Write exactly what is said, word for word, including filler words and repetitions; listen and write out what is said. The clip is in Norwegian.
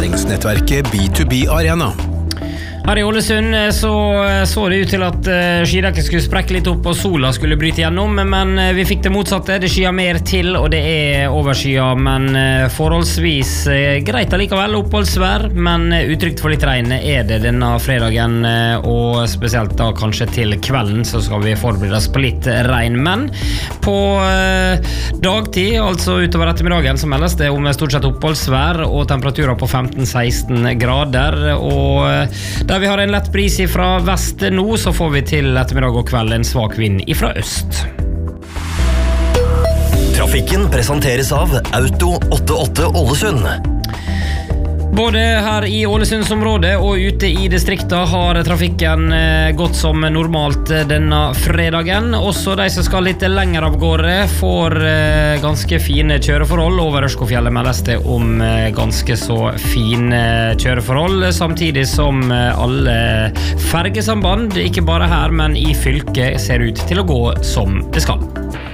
læringsnettverket B to B Arena. Her i Ålesund så, så det ut til at skidekket skulle sprekke litt opp og sola skulle bryte gjennom, men vi fikk det motsatte. Det skyer mer til, og det er overskya, men forholdsvis greit allikevel oppholdsvær, men utrygt for litt regn er det denne fredagen, og spesielt da kanskje til kvelden så skal vi forberede oss på litt regn, men på dagtid, altså utover ettermiddagen, så meldes det om stort sett oppholdsvær og temperaturer på femten til seksten grader, og der vi har en lett bris fra vest nå, så får vi til ettermiddag og kveld en svak vind fra øst. Trafikken presenteres av Auto åttiåtte Ålesund. Både her i Ålesundsområdet og ute i distriktet har trafikken gått som normalt denne fredagen. Også de som skal litt lenger av gårde får ganske fine kjøreforhold. Over Ørskogfjellet meldes det om ganske så fine kjøreforhold, samtidig som alle fergesamband, ikke bare her, men i fylket, ser ut til å gå som det skal.